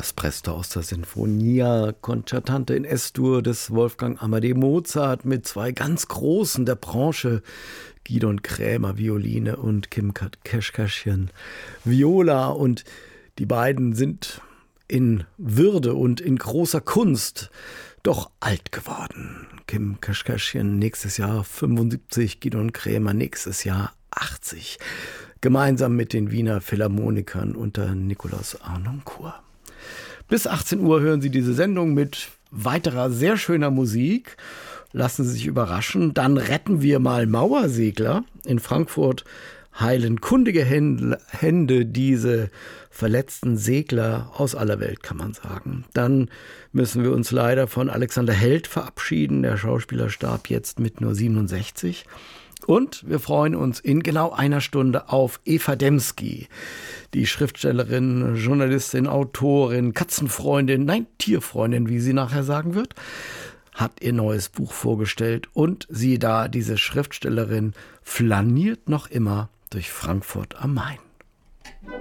Das Presto aus der Sinfonia Concertante in S-Dur des Wolfgang Amadeus Mozart mit zwei ganz Großen der Branche, Gidon Krämer Violine und Kim Kashkashian Viola. Und die beiden sind in Würde und in großer Kunst doch alt geworden. Kim Kashkashian nächstes Jahr 75, Gidon Krämer nächstes Jahr 80. Gemeinsam mit den Wiener Philharmonikern unter Nikolaus Harnoncourt. Bis 18 Uhr hören Sie diese Sendung mit weiterer sehr schöner Musik. Lassen Sie sich überraschen. Dann retten wir mal Mauersegler. In Frankfurt heilen kundige Hände diese verletzten Segler aus aller Welt, kann man sagen. Dann müssen wir uns leider von Alexander Held verabschieden. Der Schauspieler starb jetzt mit nur 67. Und wir freuen uns in genau einer Stunde auf Eva Demski, die Schriftstellerin, Journalistin, Autorin, Katzenfreundin, nein, Tierfreundin, wie sie nachher sagen wird, hat ihr neues Buch vorgestellt. Und siehe da, diese Schriftstellerin flaniert noch immer durch Frankfurt am Main.